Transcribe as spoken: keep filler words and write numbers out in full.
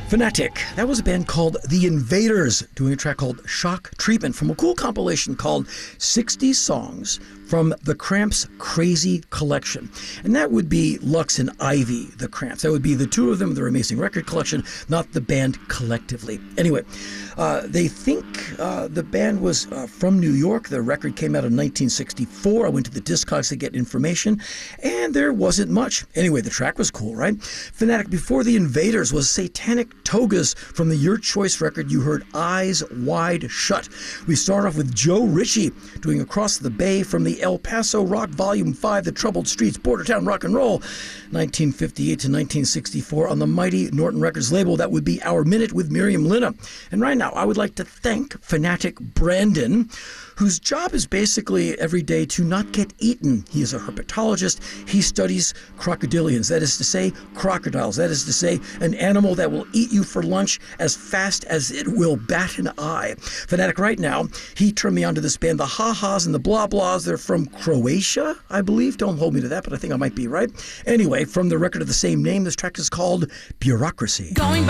Fanatic. That was a band called The Invaders doing a track called Shock Treatment from a cool compilation called sixty Songs from the Cramps' Crazy Collection. And that would be Lux and Ivy, the Cramps. That would be the two of them, their amazing record collection, not the band collectively. Anyway, uh, they think uh, the band was uh, from New York. The record came out in nineteen sixty-four. I went to the Discogs to get information, and there wasn't much. Anyway, the track was cool, right? Fanatic before The Invaders was Satanic Togas from the Your Choice record. You heard Eyes Wide Shut. We start off with Joe Ritchie doing Across the Bay from the El Paso Rock Volume five, The Troubled Streets, Bordertown Rock and Roll, nineteen fifty-eight to nineteen sixty-four on the mighty Norton Records label. That would be Our Minute with Miriam Linna. And right now, I would like to thank Fanatic Brandon, whose job is basically every day to not get eaten. He is a herpetologist. He studies crocodilians, that is to say, crocodiles. That is to say, an animal that will eat you for lunch as fast as it will bat an eye. Fanatic right now, he turned me on to this band, the Ha-Has and the Blah Blahs. They're from Croatia, I believe. Don't hold me to that, but I think I might be right. Anyway, from the record of the same name, this track is called Bureaucracy. Going